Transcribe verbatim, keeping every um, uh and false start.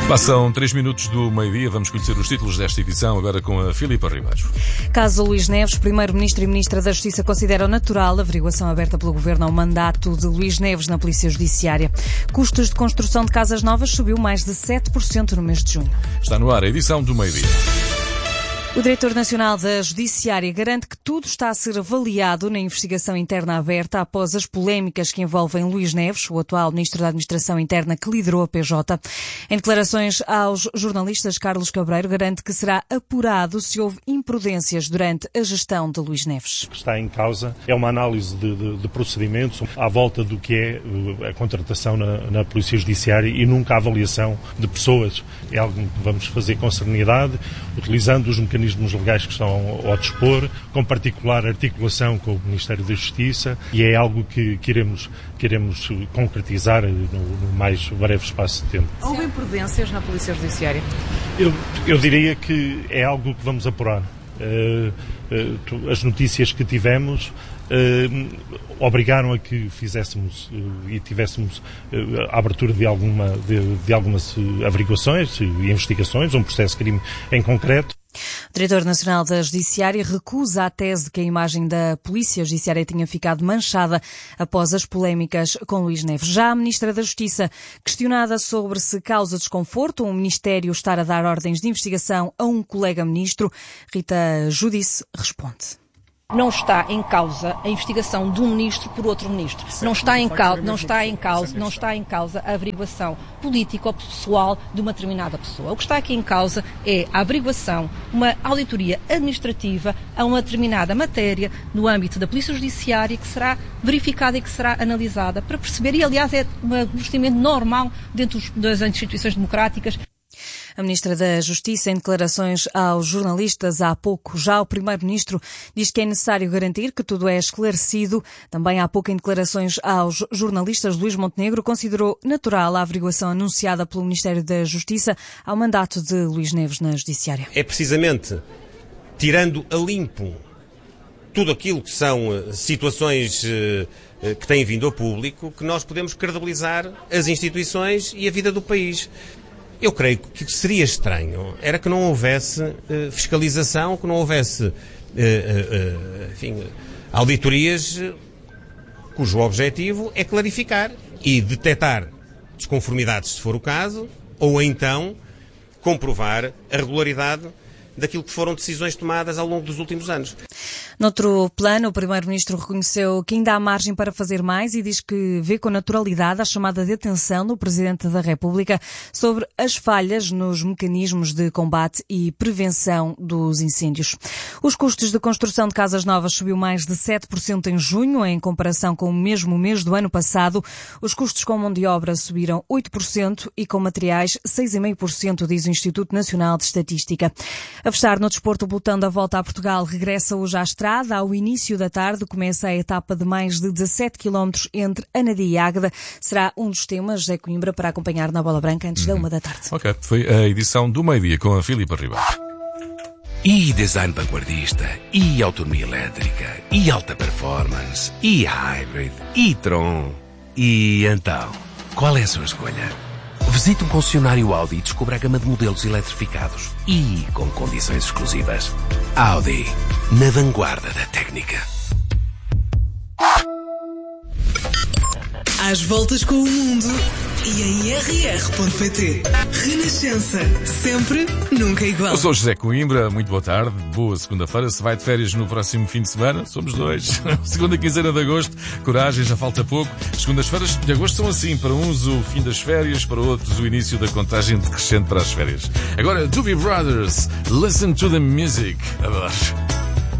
Passam três minutos do meio-dia. Vamos conhecer os títulos desta edição, agora com a Filipa Ribeiro. Caso Luís Neves, primeiro-ministro e ministra da Justiça, consideram natural a averiguação aberta pelo Governo ao mandato de Luís Neves na Polícia Judiciária. Custos de construção de casas novas subiu mais de sete por cento no mês de junho. Está no ar a edição do meio-dia. O diretor nacional da Judiciária garante que tudo está a ser avaliado na investigação interna aberta após as polémicas que envolvem Luís Neves, o atual ministro da Administração Interna que liderou a P J. Em declarações aos jornalistas, Carlos Cabreiro garante que será apurado se houve imprudências durante a gestão de Luís Neves. O que está em causa é uma análise de, de, de procedimentos à volta do que é a contratação na, na Polícia Judiciária e nunca a avaliação de pessoas. É algo que vamos fazer com serenidade, utilizando os mecanismos legais que estão ao dispor, com particular articulação com o Ministério da Justiça, e é algo que queremos, queremos concretizar no, no mais breve espaço de tempo. Houve imprudências na Polícia Judiciária? Eu, eu diria que é algo que vamos apurar. Uh, uh, as notícias que tivemos Uh, obrigaram a que fizéssemos uh, e tivéssemos uh, a abertura de, alguma, de, de algumas uh, averiguações e investigações, um processo de crime em concreto. O diretor nacional da Judiciária recusa a tese de que a imagem da Polícia Judiciária tinha ficado manchada após as polémicas com Luís Neves. Já a ministra da Justiça, questionada sobre se causa desconforto um ministério estar a dar ordens de investigação a um colega ministro, Rita Giudice responde. Não está em causa a investigação de um ministro por outro ministro. Não está em causa, não está em causa, não está em causa a averiguação política ou pessoal de uma determinada pessoa. O que está aqui em causa é a averiguação, uma auditoria administrativa a uma determinada matéria no âmbito da Polícia Judiciária que será verificada e que será analisada para perceber, e aliás é um procedimento normal dentro das instituições democráticas. A ministra da Justiça, em declarações aos jornalistas há pouco, já o primeiro-ministro diz que é necessário garantir que tudo é esclarecido. Também há pouco, em declarações aos jornalistas, Luís Montenegro considerou natural a averiguação anunciada pelo Ministério da Justiça ao mandato de Luís Neves na Judiciária. É precisamente tirando a limpo tudo aquilo que são situações que têm vindo ao público que nós podemos credibilizar as instituições e a vida do país. Eu creio que o que seria estranho era que não houvesse uh, fiscalização, que não houvesse uh, uh, uh, enfim, auditorias cujo objetivo é clarificar e detectar desconformidades, se for o caso, ou então comprovar a regularidade daquilo que foram decisões tomadas ao longo dos últimos anos. Noutro plano, o primeiro-ministro reconheceu que ainda há margem para fazer mais e diz que vê com naturalidade a chamada de atenção do Presidente da República sobre as falhas nos mecanismos de combate e prevenção dos incêndios. Os custos de construção de casas novas subiu mais de sete por cento em junho, em comparação com o mesmo mês do ano passado. Os custos com mão de obra subiram oito por cento e com materiais seis vírgula cinco por cento, diz o Instituto Nacional de Estatística. A fechar no desporto, o pelotão da Volta a Portugal regressa hoje à estrada. Ao início da tarde começa a etapa de mais de dezassete quilómetros entre Anadia e Águeda. Será um dos temas, José Coimbra, para acompanhar na Bola Branca antes uhum. da uma da tarde. Ok, foi a edição do meio-dia com a Filipa Ribeiro. E design vanguardista, e autonomia elétrica, e alta performance, e hybrid, e Tron. E então, qual é a sua escolha? Visite um concessionário Audi e descubra a gama de modelos eletrificados e com condições exclusivas. Audi, na vanguarda da técnica. Às voltas com o mundo e em r r ponto p t. Renascença, sempre, nunca igual. Eu sou o José Coimbra, muito boa tarde, boa segunda-feira. Se vai de férias no próximo fim de semana, somos dois. Segunda quinzena de agosto, coragem, já falta pouco. Segundas-feiras de agosto são assim, para uns o fim das férias, para outros o início da contagem decrescente para as férias. Agora, Doobie Brothers, Listen to the Music. Adoro.